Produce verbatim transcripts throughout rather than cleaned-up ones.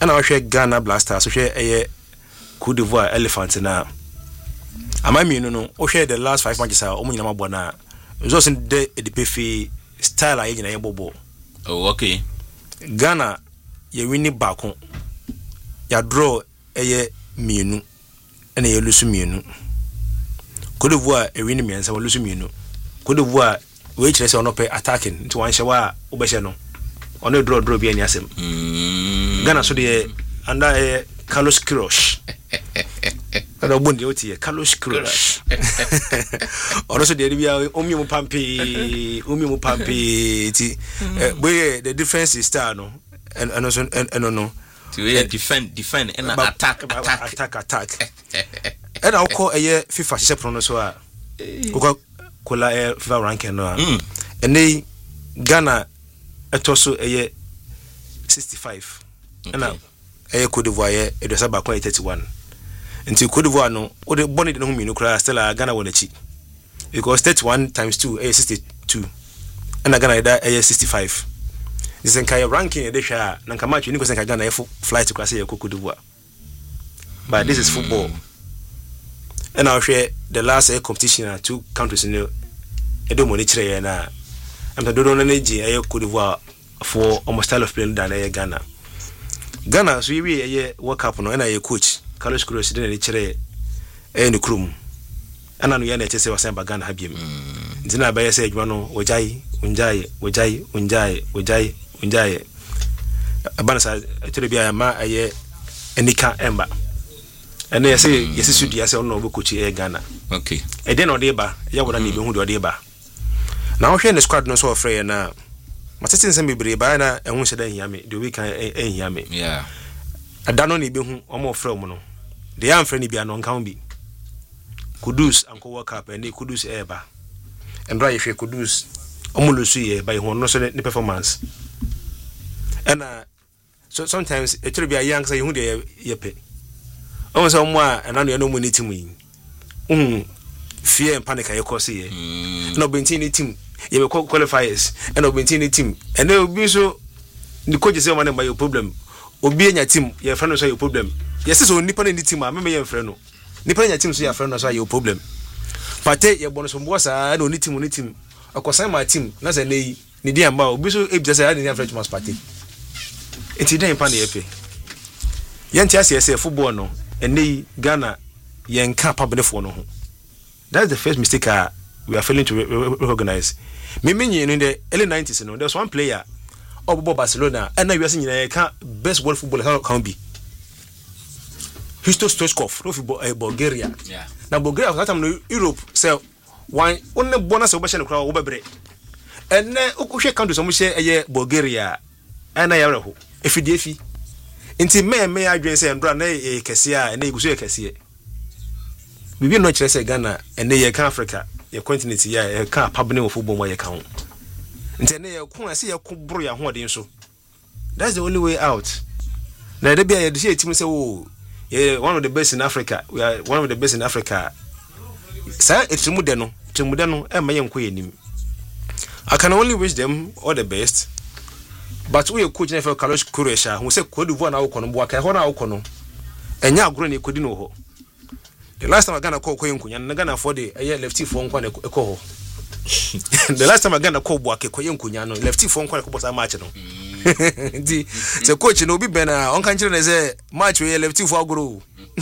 ana ohwe Ghana Blasters so hwe eye Cote d'Ivoire Elephants na amami no no ohwe the last five matches a omunyina mabɔ na results in the the style a yina yebobo. Oh, okay. Ghana ye win back ya draw eye mienu ena ye lose mienu. Cote d'Ivoire e win miensa wo lose mienu. Cote d'Ivoire we kire se ono pe attacking nti wan hyewa obehye no ono draw draw bi ani asem. Ghana so de under e Carlos Queiroz Kada bondi oti Carlos Queiroz ono so de bia omi mu pampi omi mu pampi ti boy the difference is star no and and also and no to defend defend and attack attack attack attack and I call a FIFA hye pro no so a ko kola FIFA ranking no and they Ghana etoso eye sixty-five and eye Cote d'Ivoire e do saba kwa thirty-one nti Cote d'Ivoire no o de boni de no mi no kra still Ghana won achi because thirty-one times two is sixty-two and Ghana da is sixty-five this en kai ranking e de hwa na nka match ni ko sen ka Ghana e flight kwa say Cote d'Ivoire but this is football and I share the last air competition at two countries in the edo money kire na am do do na ji e Cote d'Ivoire for almost style of playing than e Ghana Ghana so we e World Cup no na e coach Carlos Queiroz de na kire e no krum ana no ye na chese wasan ba Ghana habiem ntina ba ye se adwa no wojai unjai wojai unjai wojai unjai abana sa tire bia ma aye enika emba ene ye se ye se sudi ya se ono be coach e Ghana okay e de no de ba ya wona ni be hu de ba na wo hwe ne squad no so ofre na matete nsem bebre ba na ehun hye da hiame de we kan ehiame yeah adano ni be hu omo ofre mu no de ya amfre ni bia no nkan bi Kudus anko World Cup and Kudus eba and right if Kudus omo lusu ye by hu no so ne performance and uh, so sometimes it will be a young say hu de ye pe omo so omo a anano ye no mo ni team yi um fear and panic ayekose ye no benti ni team ye be qualifiers and obenti ni team and they obi so the coach say man my problem obi enya team ye friend no so your problem yes so nipa ni team a me ye friend no nipa enya team so your friend no so your problem pate ye bono so mbo sa na oni team oni team akosan my team na say nei ni dia mba obi so e bi say ani friend must party enti den pa na ye pe ye ntia say say football no enei Ghana ye nka pabelefo no ho. That's the first mistake uh, we are failing to re- re- recognize. Me me in the early nineties, you know, there was one player of Barcelona, and now we are seeing the best world footballer can be. Hristo Stoichkov, of Bulgaria. Yeah. Now Bulgaria at that time Europe say one only bonus of Bashan crowd over break. And then Ukusha countries almost say a year Bulgaria and I are if you defi. Inti me me I dress and run a Cassia and they go to Cassia. We will not just say Ghana and they can Africa, your continent, yeah, a car public of football where you count. And then they are see a kubroya hoarding so. That's the only way out. Now, there be a team say, oh, yeah, one of the best in Africa. We are one of the best in Africa. Sir, it's Mudeno, to Mudeno, and my young queen. I can only wish them all the best. But we are coaching for Carlos Queiroz, who said, could one out on work a horror out and now grown couldn't know. The last time I gonna call Koyunku, and I gonna afford a year lefty phone one a call. The last time I gonna call Boake Koyunku, lefty phone one a match. The coach no be better on country as a match where lefty for grow.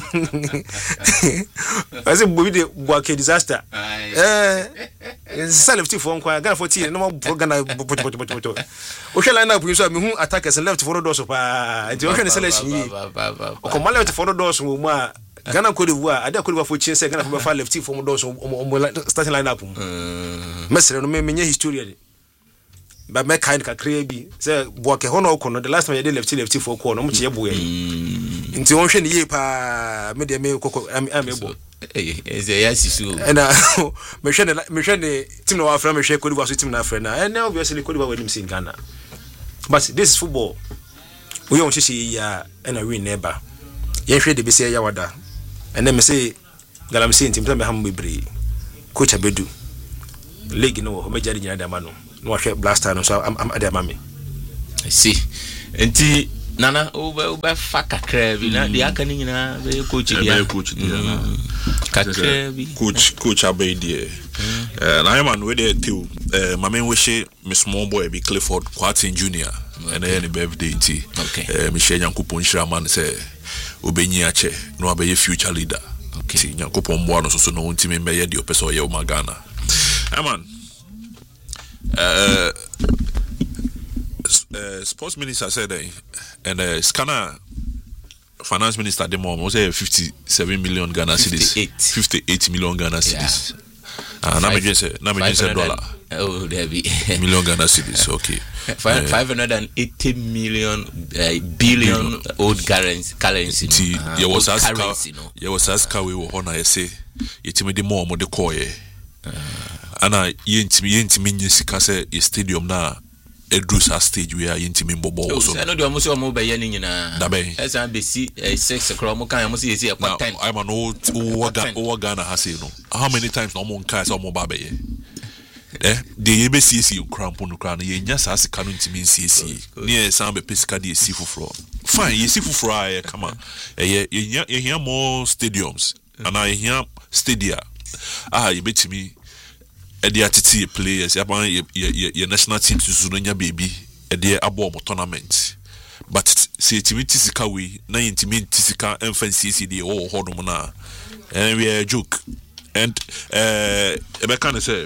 As a Boake disaster. Eh, it's a lefty phone one, I got fourteen, no more Gana. We shall line up with some who attackers and left for the doors of the organization. Come on, left for the doors who Ghana Cote d'Ivoire, I don't could for chance Ghana for five lefty from those starting line up. Messer no me history. But my kind can create say walk a honor corner the last time I did lefty lefty for corner, much ye boy. Into ocean ye pa media me coco am able. Is a yes, and uh, mission the team of our friend Michelle could was team na friend and now obviously could have him in Ghana. But this is football. We want to see ya and a win neighbor. Yen hwe de be say ya wada. And then me say galamsi ntim tell me ham bebre coach abedu league no me jari nyina da ma no no hwe blaster no so am am ada ma me I see enti Nana over over faka crabby. Na the akani na be coach dia. Coach dia na. Crabby. Coach coach abey dia. Eh na man we dey too. Eh my man we she me small boy be Clifford Quartin Junior and any birthday tea. Okay. Eh me share Yankopon shira man say obenyi ache no abey future leader. Okay. Yankopon bo no so so no ntimi me ye de opeso ye o magana. Eh man. Uh, uh, sports minister said uh, and uh, scanner finance minister the mom was a fifty-seven million Ghana cedis, fifty-eight million Ghana cedis. Ah, na me just say, na me just say dollar. Oh, there be million Ghana cedis. Okay, five five hundred and eighty million uh, billion old currency. Currency. See, there was as car. There was as car we were on. I say, you tell me the more, more the core. Ana yentimi yentimi nyesika say a stadium na edrusa stage where yentimi bobo so I know the almost mo be ye nyina da be esa be si six o'clock mo kan mo si e kwa ten I man o o o Ghana ha say no how many times no mo nka say mo ba be ye eh de ye be si si crampo no kra no ye nya sa sika no ntimi si si ne e san be pesika de si fufuro fine ye si fufuro aye kama eh ye ye ye here more stadiums ana ye here stadia ah ye betimi Edi atiti players yaban ye national teams to nya baby edi abo mo tournament but say timi tisika we na yintimi tisika emfancy the all hodom na and we a joke and eh ebe kan say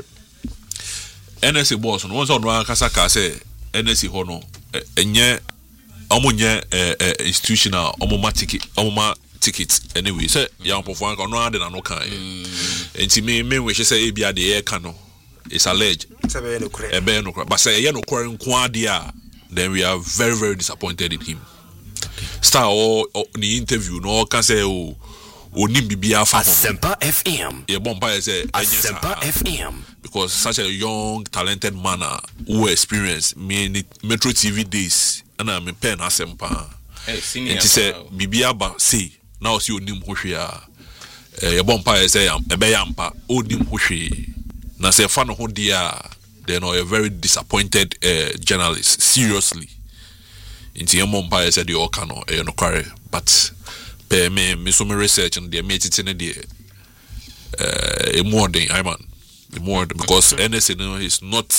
N S A boss no one no kasa ka say N S A ho no enye omonye institutional omoma ticket omoma tickets anyway say young perform no ade na no kan enti me me we say e bia de e ka no it's alleged Ebe no kure. Ebe no kure. But say ye no kure nko dia, then we are very very disappointed in him. Okay. Star or the interview no can say oh onim bibia fa Asempa F M. Ye bomba say Asempa F M because such a young talented man who experience me Metro T V days and I'm pen Asempa. Eh senior. And he said bibia ba say now see onim hwehwe a ye bomba say ebe yampa onim hwehwe. Na say fan ho dia they know a very disappointed uh, journalist seriously inti yemo mpa said the okano e no kware but pe me me so me research and they made it in the uh more than I man more because N S A no is not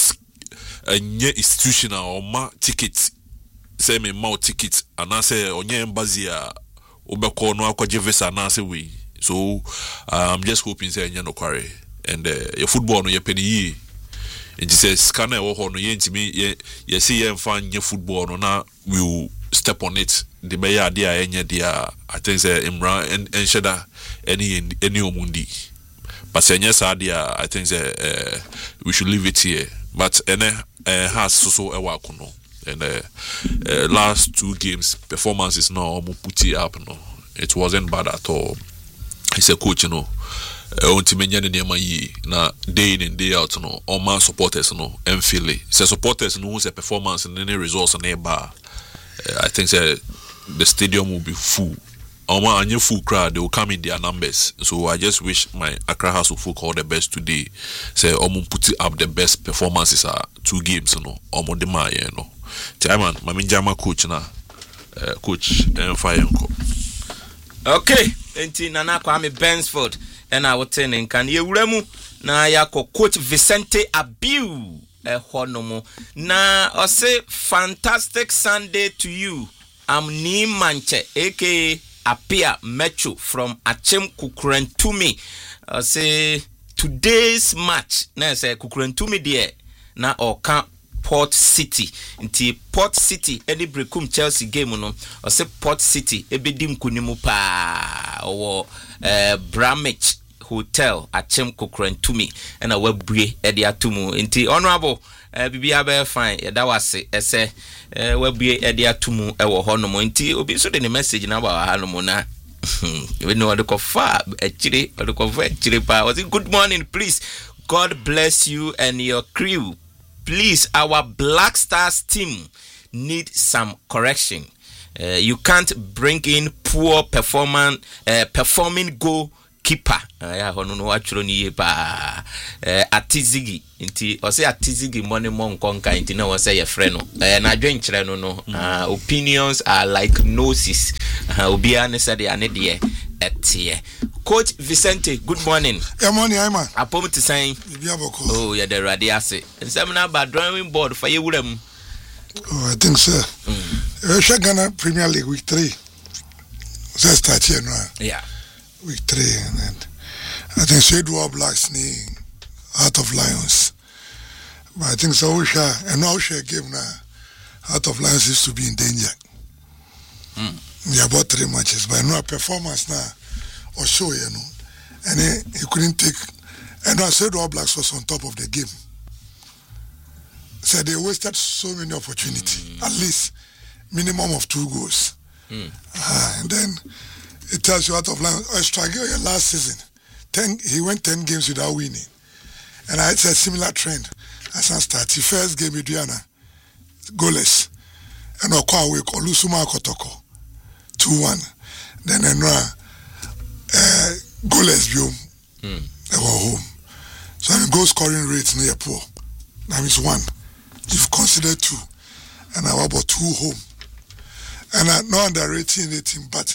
a new institutional or ma ticket say me ma ticket and I say onye embassy a obeko no akwaje visa na say we so I'm just hoping say no kware and uh, your football no ye penny ye and says scanner wo ho no ye ntimi ye ye see ye fan ye football no na we will step on it the be ya dia enye dia I think say imra and and sheda any any omundi but say yes dia I think say uh, we should leave it here but ene uh, has so so e wa kuno and uh, uh, last two games performances no omu put it up no it wasn't bad at all. He's a coach you know on to menya ne niam yi na day in and day out no all man supporters no enfile say supporters no say performance and any results na eba I think say the stadium will be full all man anya full crowd they will come in their numbers so I just wish my Accra House of Folk all the best today say omo put up the best performances are two games no omo de ma ye no chairman mama njama coach na uh, coach Enfire nko okay enti nana Kwame Bensford and I would tell in can ye uremu na yako coach Vicente Abiu eh honomo na I say fantastic Sunday to you. I'm Ni Manche aka Apia Metro from Achem Kukurentumi. I say today's match na say Kukurentumi there na oka Port City nti Port City edi brekum Chelsea game no I say Port City ebedim kunimu pa or uh, Bramich Hotel Achem Kukurentumi and a webbre edi atumu nti honorable uh, bibia be fine that was ese uh, webbre edi atumu e wo honomo nti obi so the message na ba hanomo na we know the kofa actually the kofa actually pa was it good morning please God bless you and your crew. Please, our Black Stars team need some correction. Uh, you can't bring in poor performance, uh, performing goal keeper ya hono no watchro ni ye pa eh Atizigi nti o say Atizigi money mon konka nti na won say ye frɛ no eh na adwen kyerɛ no no uh, opinions are like noses uh, obi an say de ane de etie. Coach Vicente, good morning. Good morning, Iman. Apom to say oh yeah, the radiase nsɛm na ba drawing board for ye wuram. Oh, I think so. Mm. Uh, Ghana Premier League week three. So start here now. Yeah. Week three, and then I think Shade War Blacks ni Heart of Lions. But I think so we share and now share game now. Heart of Lions used to be in danger. Mm. Yeah, about three matches, but no performance now or show, you know. And he, he couldn't take and I said War Blacks was on top of the game. So they wasted so many opportunities, mm. at least minimum of two goals. Mm. Uh, and then it tells you out of line. I struck last season. Ten, he went ten games without winning. And it's a similar trend as I started. First game with Diana, goalless. And Okwa week, Olusuma Kotoko, two one. Then Enra, uh, goalless view. Mm. They were home. So the goal scoring rate near poor. That means one. You've considered two. And I about two home. And I'm not underrating anything, but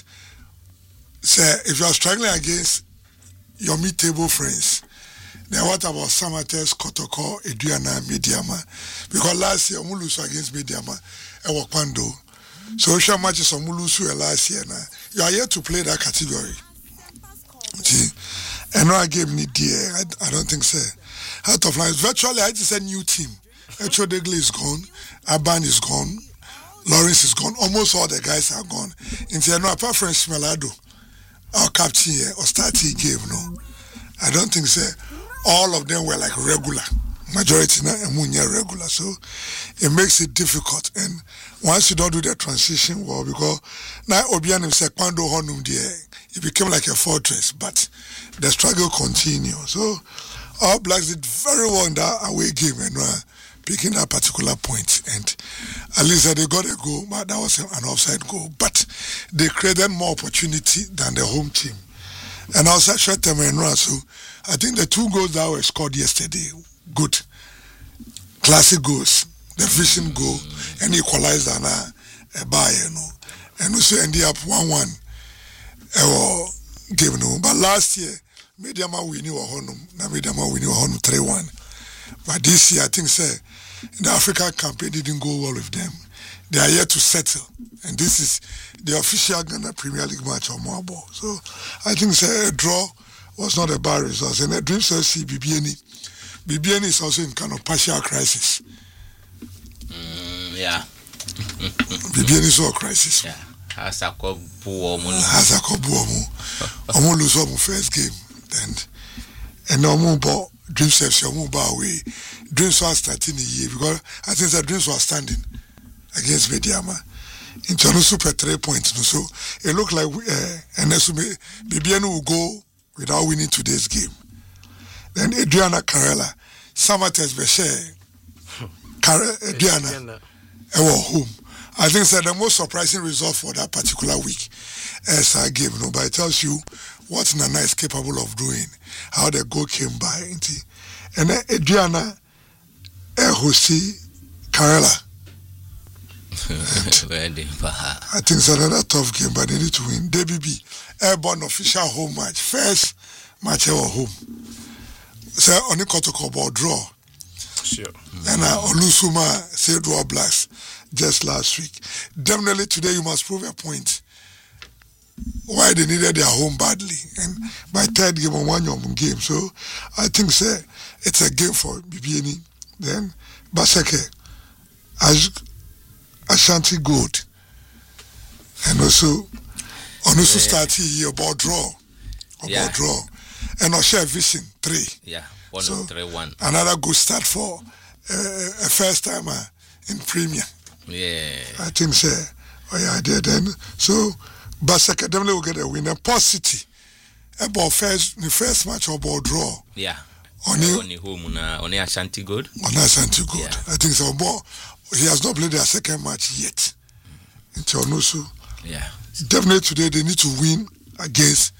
say if you are struggling against your mid-table friends, then what about Samatex, Kotoko, Adriana, Mediama? Because last year, we lose against Mediama, Ewakpando. So, share matches on Mulusu last year. Now. You are here to play that category. See? And now I gave me dear. I, I don't think so. Heart of Lions. Virtually, I just said new team. Echo Degley is gone. Aban is gone. Lawrence is gone. Almost all the guys are gone. In the no, apart from Shimalado, our captain here, or starting game, no. I don't think so. All of them were like regular. Majority now are regular. So it makes it difficult. And once you don't do the transition, well, because now Obianim Sekwando Honum there, it became like a fortress, but the struggle continues. So all Blacks did very well in that away game and uh, picking that particular point. And at least uh, they got a goal, but that was an offside goal. But they created more opportunity than the home team. And also short term and run. So I think the two goals that were scored yesterday, good. Classic goals. The vision goal and equalizer and a buy, you know. And also ended up one one. Uh, game no. But last year, Mediama winning or Honum, now Mediama winning or Honum three one. But this year, I think, say, the Africa campaign didn't go well with them. They are here to settle. And this is the official Ghana Premier League match on Moabo. So I think, say, a draw was not a bad result. And the dream says, see, B B N E. B B N E is also in kind of partial crisis. Mm, yeah. B B N E is all crisis. Yeah. Hasako Buomu. Hasako Buomu. Omo lose omo first game. And and omo ball. Dreams have your move away. Dreams were starting the year because I think that dreams were standing against Mediama. In Toronto Super three points. So it looked like uh, and B B N will go without winning today's game. Then Adriana Carella, Samatex Beshe, Adriana, they were home. I think that's the most surprising result for that particular week as I gave. No, but it tells you what Nana is capable of doing, how the goal came by. And then Adriana, Ehosi, Carella. I think it's another tough game, but they need to win. D B B, airborne official home match. First match ever home. So, only Kotoko ball draw. Sure. And uh, Olusuma said War Blacks just last week. Definitely today you must prove a point. Why they needed their home badly. And by third game on one game. So I think say, it's a game for B B N E. Then Baseke, Ash, Ashanti Gold. And also, on also start here about draw. About yeah. draw. And Osha Vision three. Yeah, one so, three one. Another good start for uh, a first timer in Premier. Yeah. I think so. Oh yeah, I did then. So Basaka definitely will get a win. And Port City about first the first match about draw. Yeah. On uh, on the home na on Ashanti Gold. On Ashanti Gold. Yeah. I think so. But he has not played their second match yet. In Tonosu. Yeah. Definitely today they need to win against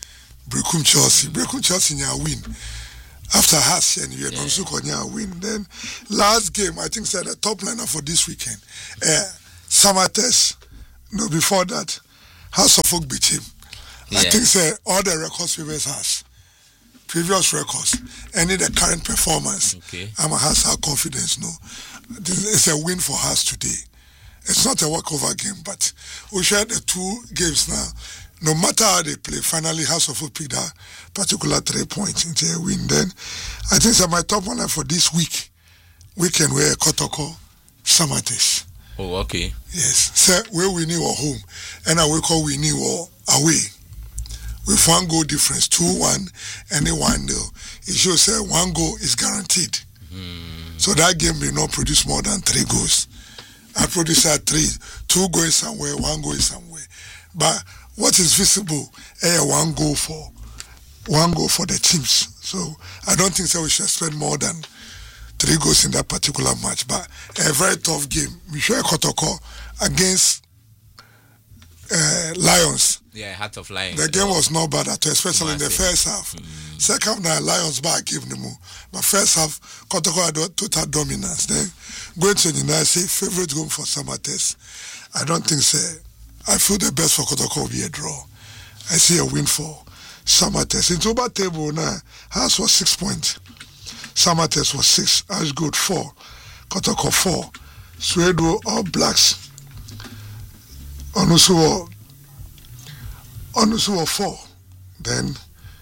Brekum Chelsea. Brekum Chelsea nya win. After Haas and you also konya win. Then last game, I think said the top liner for this weekend. Uh, Samates. No, before that, House of Folk beat him. Yeah. I think say all the records previous has. Previous records. Any the current performance. Okay. I'm a has our confidence. No. It's a win for us today. It's not a walkover game, but we shared the two games now. No matter how they play, finally House of Folk picked that particular three points into a win. Then I think that my top one for this week, weekend where Kotoko, Samates. Oh, okay. Yes. So where we knew our home, and I will call we knew our away. With one goal difference, two one, and a one nil. It shows say one goal is guaranteed. Mm. So that game may not produce more than three goals. I produce at three, two goals somewhere, one goal somewhere. But what is visible, eh, one goal for one goal for the teams. So I don't think so we should spend more than three goals in that particular match. But a very tough game. Michel Kotoko against uh, Lions. Yeah, Heart of Lions. The game was not bad at all, especially in the first half. Mm. Second half, Lions back gave them more. But first half, Kotoko had total dominance. Then going to the United States, favorite game for Samates. I don't think so. I feel the best for Kotoko will be a draw. I see a win for Samates. In Toba table now, House was six points. Samates was six. Ashgood four. Kotoko four. Swedo All Blacks. Onusuo Onusuo four. Then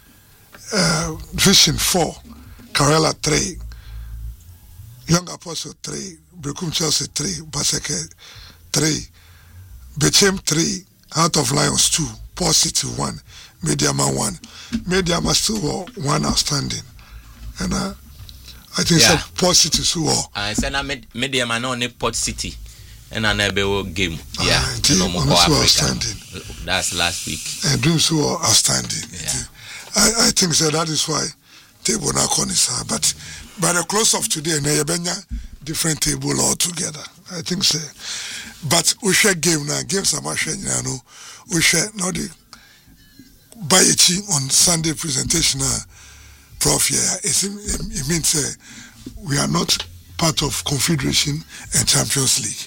uh, Vision four. Karela three. Young Apostle three. Brekum Chelsea three. Baseke three. Bechem three, Heart of Lions two, Port City one, Mediama one. Mediama still one outstanding. And uh, I think yeah. so Port City still one. I said na Mediama no ne Port City. And I never game. Yeah. Uh, no more outstanding. That's last week. And dreams were outstanding. Yeah. I, I think so that is why table now is hard. But by the close of today, Nayabenya different table altogether. I think so. But we share game now. Games are much, you know. We share now the buy a team on Sunday presentation. Uh, Prof, yeah, it, it means uh, we are not part of Confederation and Champions League.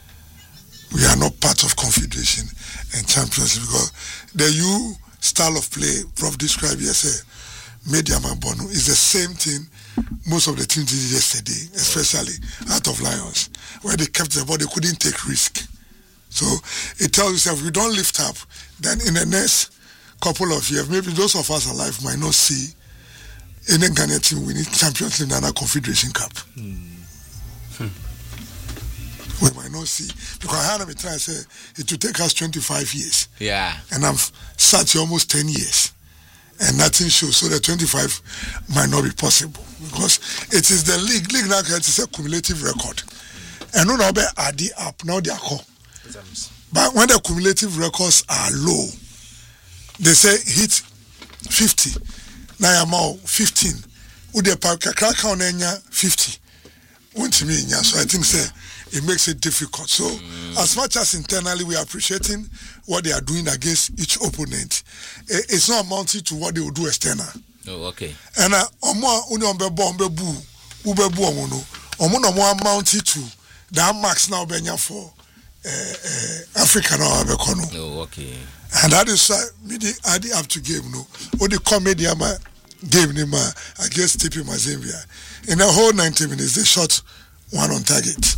We are not part of Confederation and Champions League because the U style of play Prof described yesterday, Medium and Bono, is the same thing most of the teams did yesterday, especially out of Lions, where they kept the ball, they couldn't take risk. So it tells you if we don't lift up, then in the next couple of years, maybe those of us alive might not see any Ghanaian team winning Champions League and a Confederation Cup. Mm. Hmm. We might not see. Because I had me try to say it will take us twenty-five years. Yeah. And I've sat here almost ten years. And nothing shows, so the twenty-five might not be possible because it is the league. League now it's a cumulative record, and no number add the up now they are called. But when the cumulative records are low, they say hit fifty. Now I'm out fifteen. Ude pa crack on enya fifty. Won't me so I think say it makes it difficult. So mm. as much as internally we are appreciating what they are doing against each opponent, it's not amounting to what they will do external. Oh, okay. And uh, omo uni ombe bo ombe bu ube bu omo no omo no mo amounting to that max now benya for uh, uh, Africa now abe kono. Oh, okay. And that is why me the adi up to game no. O the comedy ama game ni ma against T P Mazembe. In the whole ninety minutes they shot one on target.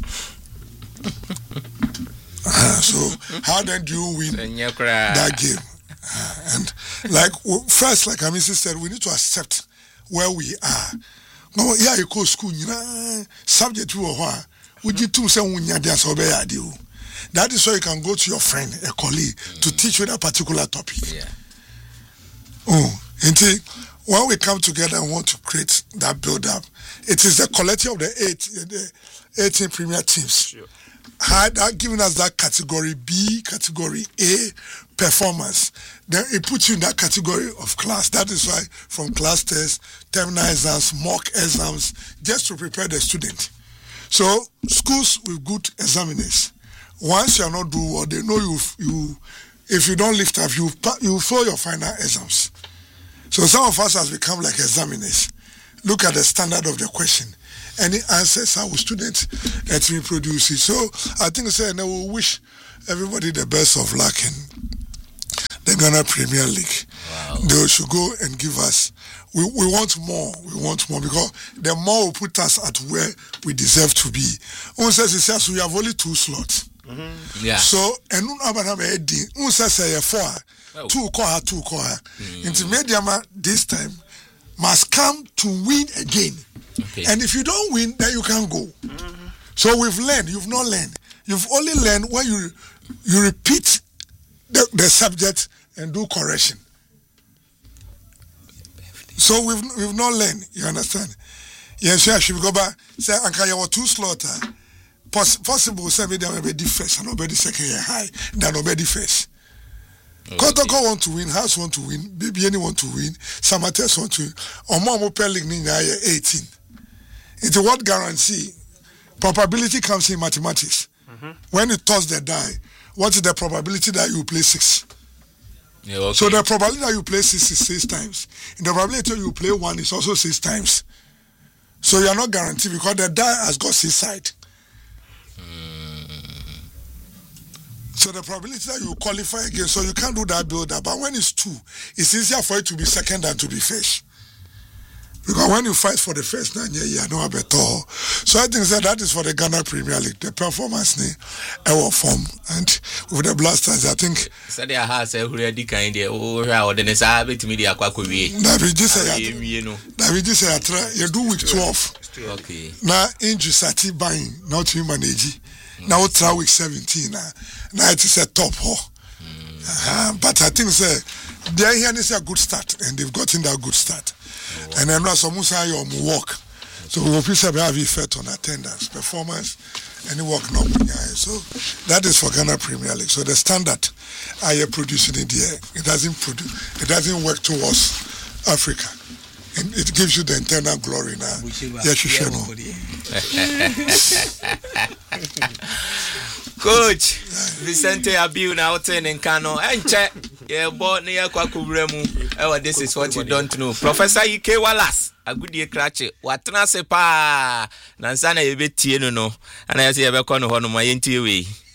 uh, so how then do you win that game? Uh, and like first, like I mean, sister, we need to accept where we are. No, yeah, you go school, you know, subject to a would you two say that is why you can go to your friend, a colleague, mm. to teach you that particular topic. Yeah. Oh, and when we come together and want to create that build up, it is the collective of the eight, the eighteen premier teams. Sure. Had that giving us that category B, category A performance, then it puts you in that category of class. That is why from class tests, terminal exams, mock exams, just to prepare the student. So schools with good examiners, once you are not doing well, they know you. You, if you don't lift up, you you fail your final exams. So some of us has become like examiners. Look at the standard of the question. Any answers our students let me produce it. So I think say and I will wish everybody the best of luck in the Ghana Premier League. Wow. They should go and give us. We we want more. We want more because the more will put us at where we deserve to be. One says it says we have only two slots. Mm-hmm. Yeah. So and no Abraham Eddie. One says say four. Oh. Two call two call mm. Into Mediama this time must come to win again. Okay. And if you don't win, then you can't go. Mm-hmm. So we've learned. You've not learned. You've only learned when you you repeat the, the subject and do correction. So we've we've not learned. You understand? Yes, yeah, should we go back? Say, Anka, you were too slaughter. Poss- possible, say, maybe I'm the first and obey second year high, then obey the first. Kotoko want to win, House want to win, Baby any want to win, Samates want to win. Or more Pelling eighteen. It's a what guarantee? Probability comes in mathematics. Mm-hmm. When you toss the die, what is the probability that you play six? Yeah, okay. So the probability that you play six is six times. And the probability you play one is also six times. So you are not guaranteed because the die has got six sides. So the probability that you qualify again, so you can't do that build-up. But when it's two, it's easier for it to be second than to be first. Because when you fight for the first nine years, you know about all. So I think that that is for the Ghana Premier League. The performance, our form, and with the Blasters, I think. So they have said already kind of or the Nesabe to media Quackaway. David just said, David just said, you do week twelve. Okay. Now, injury sati buying, not to manage. Now try week seventeen. Now, now it is a top hole. Mm. Uh, but I think say they here is a good start, and they've gotten that good start. Oh. And then now some say you work. So we will have effect on attendance, performance, and work not. So that is for Ghana Premier League. So the standard I am producing in the air, it doesn't produce, it doesn't work towards Africa. And it gives you the internal glory now. Yes, you should know. Coach Vicente Abiu now in Kano and check. Yeah, but near Kwakuremu. This is what you don't know. Professor Ike Wallace, a good year cratch. What Nasepa Nansana Yebeti no, and I see a beacon on my N T V.